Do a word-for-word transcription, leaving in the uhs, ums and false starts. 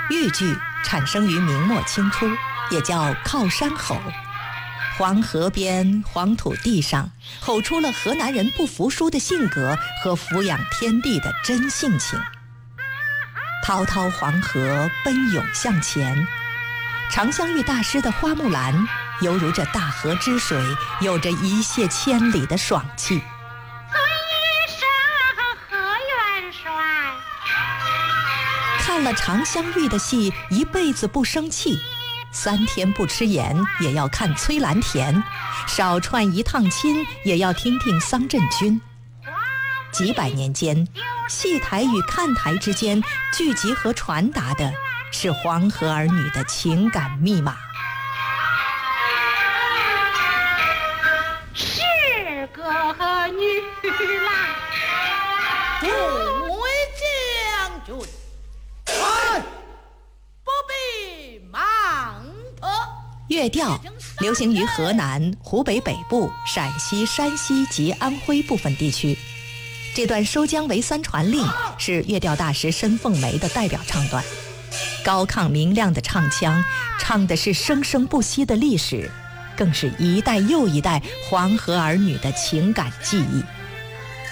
豫剧产生于明末清初，也叫靠山吼。黄河边黄土地上，吼出了河南人不服输的性格和俯仰天地的真性情。滔滔黄河奔涌向前，常香玉大师的花木兰犹如这大河之水，有着一泻千里的爽气。看了常香玉的戏，一辈子不生气，三天不吃盐也要看崔兰田，少串一趟亲也要听听桑振军。几百年间，戏台与看台之间聚集和传达的是黄河儿女的情感密码。 是个女郎， 诸位将军，不必忙特。 乐调流行于河南、湖北北部、陕西、山西及安徽部分地区。这段收缰为三传令是乐调大师申凤梅的代表唱段，高亢明亮的唱腔，唱的是生生不息的历史，更是一代又一代黄河儿女的情感记忆。